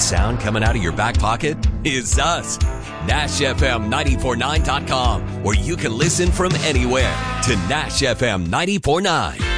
sound coming out of your back pocket? It's us. NashFM949.com, where you can listen from anywhere to Nash FM 94.9.